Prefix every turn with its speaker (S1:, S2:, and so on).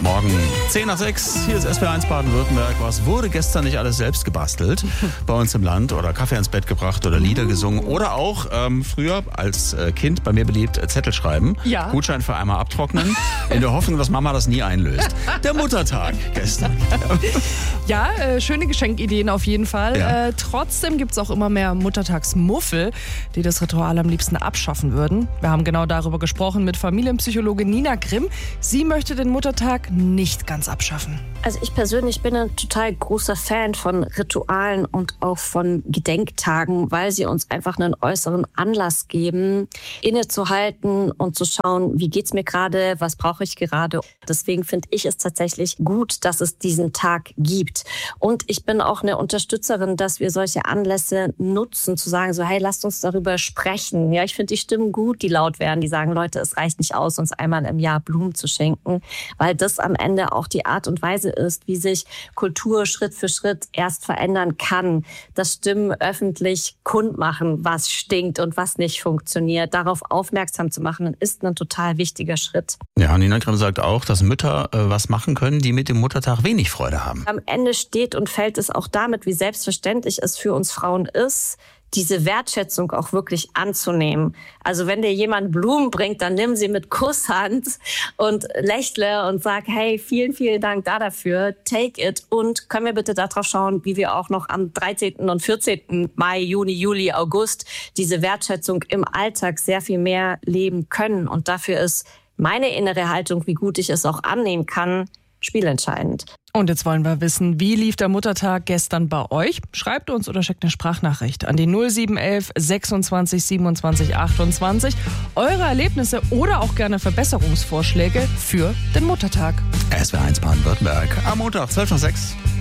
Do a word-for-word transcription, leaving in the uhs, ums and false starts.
S1: Montagmorgen, zehn nach sechs, hier ist S W R eins Baden-Württemberg. Was wurde gestern nicht alles selbst gebastelt bei uns im Land oder Kaffee ans Bett gebracht oder Lieder gesungen oder auch ähm, früher als äh, Kind bei mir beliebt äh, Zettel schreiben,
S2: ja.
S1: Gutschein für einmal abtrocknen, in der Hoffnung, dass Mama das nie einlöst. Der Muttertag gestern.
S2: Ja, äh, schöne Geschenkideen auf jeden Fall.
S1: Ja.
S2: Äh, trotzdem gibt es auch immer mehr Muttertagsmuffel, die das Ritual am liebsten abschaffen würden. Wir haben genau darüber gesprochen mit Familienpsychologin Nina Grimm. Sie möchte den Muttertag nicht ganz abschaffen.
S3: Also ich persönlich bin ein total großer Fan von Ritualen und auch von Gedenktagen, weil sie uns einfach einen äußeren Anlass geben, innezuhalten und zu schauen, wie geht's mir gerade, was brauche ich gerade. Deswegen finde ich es tatsächlich gut, dass es diesen Tag gibt. Und ich bin auch eine Unterstützerin, dass wir solche Anlässe nutzen, zu sagen so, hey, lasst uns darüber sprechen. Ja, ich finde die Stimmen gut, die laut werden, die sagen, Leute, es reicht nicht aus, uns einmal im Jahr Blumen zu schenken, weil das am Ende auch die Art und Weise ist, wie sich Kultur Schritt für Schritt erst verändern kann. Das Stimmen öffentlich kundmachen, was stinkt und was nicht funktioniert, darauf aufmerksam zu machen, ist ein total wichtiger Schritt.
S1: Ja, Nina Grimm sagt auch, dass Mütter äh, was machen können, die mit dem Muttertag wenig Freude haben.
S3: Am Ende steht und fällt es auch damit, wie selbstverständlich es für uns Frauen ist, diese Wertschätzung auch wirklich anzunehmen. Also wenn dir jemand Blumen bringt, dann nimm sie mit Kusshand und lächle und sag, hey, vielen, vielen Dank da dafür, take it. Und können wir bitte darauf schauen, wie wir auch noch am dreizehnten und vierzehnten Mai, Juni, Juli, August diese Wertschätzung im Alltag sehr viel mehr leben können. Und dafür ist meine innere Haltung, wie gut ich es auch annehmen kann, spielentscheidend.
S2: Und jetzt wollen wir wissen, wie lief der Muttertag gestern bei euch? Schreibt uns oder schickt eine Sprachnachricht an die null sieben elf sechsundzwanzig siebenundzwanzig achtundzwanzig. Eure Erlebnisse oder auch gerne Verbesserungsvorschläge für den Muttertag.
S1: S W R eins Baden-Württemberg am Montag, zwölf nach sechs.